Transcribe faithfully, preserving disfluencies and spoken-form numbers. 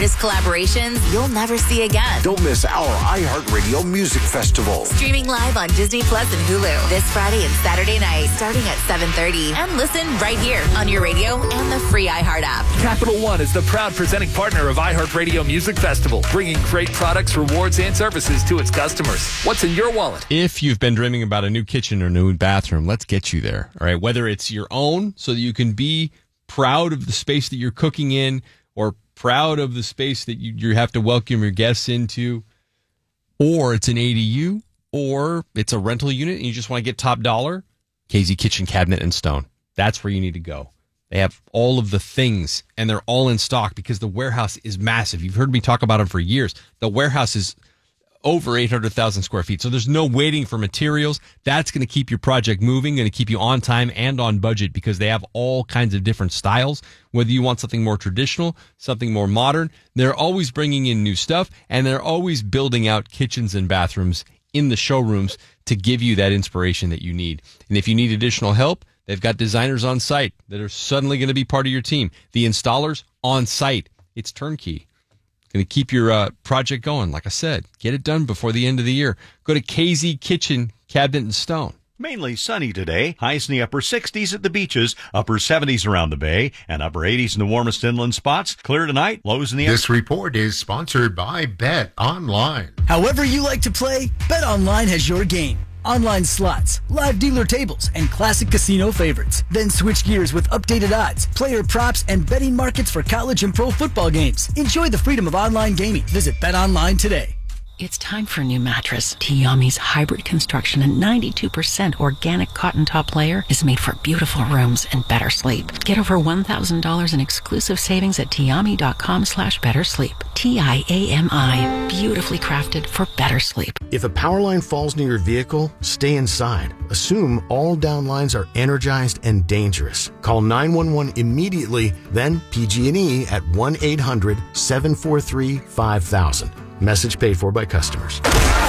greatest collaborations you'll never see again. Don't miss our iHeartRadio Music Festival. Streaming live on Disney Plus and Hulu this Friday and Saturday night, starting at seven thirty. And listen right here on your radio and the free iHeart app. Capital One is the proud presenting partner of iHeartRadio Music Festival, bringing great products, rewards, and services to its customers. What's in your wallet? If you've been dreaming about a new kitchen or new bathroom, let's get you there. All right, whether it's your own so that you can be proud of the space that you're cooking in, or proud of the space that you, you have to welcome your guests into, or it's an A D U, or it's a rental unit and you just want to get top dollar, K Z Kitchen Cabinet and Stone. That's where you need to go. They have all of the things, and they're all in stock because the warehouse is massive. You've heard me talk about them for years. The warehouse is over eight hundred thousand square feet, so there's no waiting for materials. That's going to keep your project moving, going to keep you on time and on budget because they have all kinds of different styles, whether you want something more traditional, something more modern. They're always bringing in new stuff, and they're always building out kitchens and bathrooms in the showrooms to give you that inspiration that you need. And if you need additional help, they've got designers on site that are suddenly going to be part of your team. The installers on site. It's turnkey. Going to keep your uh, project going. Like I said, get it done before the end of the year. Go to K Z Kitchen Cabinet and Stone. Mainly sunny today. Highs in the upper sixties at the beaches, upper seventies around the bay, and upper eighties in the warmest inland spots. Clear tonight, lows in the... This report is sponsored by Bet Online. However you like to play, Bet Online has your game. Online slots, live dealer tables, and classic casino favorites. Then switch gears with updated odds, player props, and betting markets for college and pro football games. Enjoy the freedom of online gaming. Visit BetOnline today. It's time for a new mattress. Tiyami's hybrid construction and ninety-two percent organic cotton top layer is made for beautiful rooms and better sleep. Get over one thousand dollars in exclusive savings at Tiyami.com slash better sleep. T I A M I. Beautifully crafted for better sleep. If a power line falls near your vehicle, stay inside. Assume all down lines are energized and dangerous. Call nine one one immediately, then P G and E at one eight hundred seven four three five thousand. Message paid for by customers.